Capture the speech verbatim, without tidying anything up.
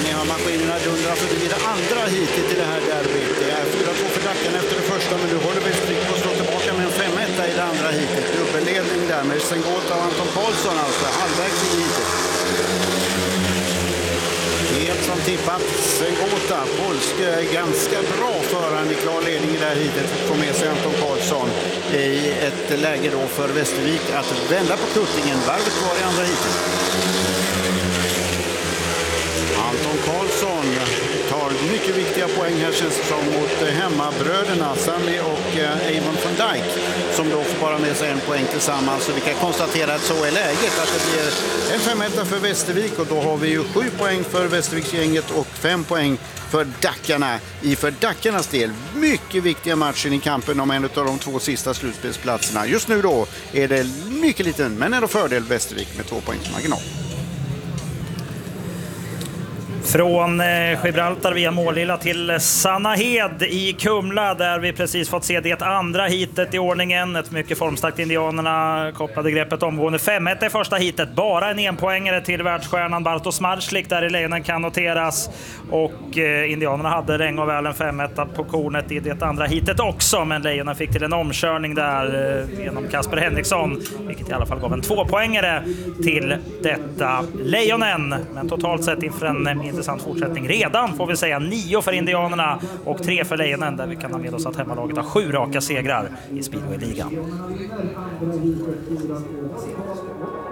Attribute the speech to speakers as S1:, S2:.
S1: Ni har maskinerna dundrar förbi det andra hitet i det här derbyt. Det är fyra två för Dackarna efter det första, men nu håller Västervik på att slå tillbaka med en fem ett i det andra hitet. Dubbelledning där med Sengota och Anton Karlsson, alltså halvvägs i hitet. Helt som tippat Sengota, polsk, ganska bra förande i klar ledning i det här hitet. Får med sig Anton Karlsson i ett läge då för Västervik att vända på kuttingen. Varvet kvar i andra hitet. Anton Karlsson tar mycket viktiga poäng här, känns det som, mot hemmabröderna Sami och Eamon van Dijk, som då får bara med sig en poäng tillsammans. Så vi kan konstatera att så är läget, att det blir en fem ett för Västervik, och då har vi ju sju poäng för Västerviksgänget och fem poäng för Dackarna. I för Dackarnas del mycket viktiga matchen i kampen om en av de två sista slutspelsplatserna. Just nu då är det mycket liten, men ändå fördel Västervik med två poängs marginal.
S2: Från Gibraltar via Målilla till Sannahed i Kumla, där vi precis fått se det andra hitet i ordningen. Ett mycket formstarkt Indianerna kopplade greppet omgående. fem ett i första hitet. Bara en enpoängare till världsstjärnan Bartosz Marszlik där i Lejonen kan noteras. Och eh, Indianerna hade regn och väl en fem ett på kornet i det andra hitet också. Men Lejonen fick till en omkörning där eh, genom Kasper Henriksson, vilket i alla fall gav en tvåpoängare till detta Lejonen. Men totalt sett inför en intressant fortsättning redan, får vi säga, nio för Indianerna och tre för Lejonen, där vi kan ha med oss att hemmalaget har sju raka segrar i Speedway-ligan.